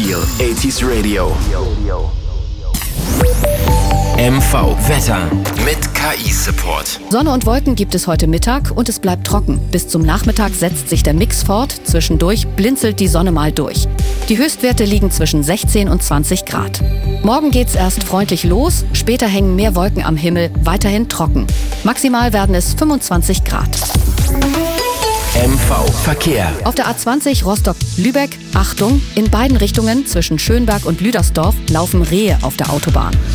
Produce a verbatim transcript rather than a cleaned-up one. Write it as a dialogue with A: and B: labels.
A: Real achtziger Radio. M V Wetter mit K I-Support.
B: Sonne und Wolken gibt es heute Mittag und es bleibt trocken. Bis zum Nachmittag setzt sich der Mix fort. Zwischendurch blinzelt die Sonne mal durch. Die Höchstwerte liegen zwischen sechzehn und zwanzig Grad. Morgen geht's erst freundlich los, später hängen mehr Wolken am Himmel, weiterhin trocken. Maximal werden es fünfundzwanzig Grad.
A: M V Verkehr.
B: Auf der A zwanzig Rostock-Lübeck, Achtung, in beiden Richtungen zwischen Schönberg und Lüdersdorf laufen Rehe auf der Autobahn.